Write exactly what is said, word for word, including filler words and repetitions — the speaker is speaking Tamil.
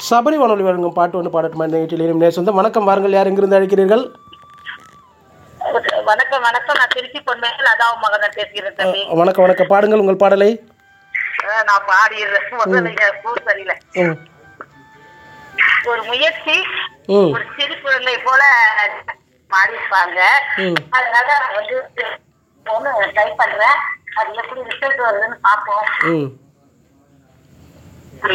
சபரி வானொலி வழங்கும் பாட்டு ஒன்று பாடட்டுமா நிகழ்ச்சியில் நேர் சொந்தம். வணக்கம், வாருங்கள். யார் எங்கிருந்து அழைக்கிறீர்கள்? வணக்கம் வணக்கம் நான் திருச்சி பொன்மையில் அதாவும் மகன் பேசுகிறேன் தம்பி. வணக்கம் வணக்கம், பாடுங்கள் உங்கள் பாடலை. நான் பாடிடுறேன். சரியில்ல, ஒரு முயற்சி ஒரு சிறு குழந்தை போல பாடிப்பாங்க. அதனால வந்து ட்ரை பண்றேன். அது எப்படி ரிசல்ட் வருதுன்னு பார்ப்போம்.